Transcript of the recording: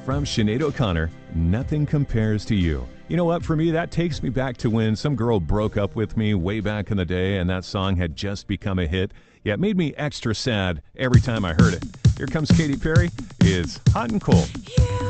From Sinead O'Connor, Nothing Compares to You. You know what, for me, that takes me back to when some girl broke up with me way back in the day and that song had just become a hit. Yeah, it made me extra sad every time I heard it. Here comes Katy Perry. It's Hot and Cold.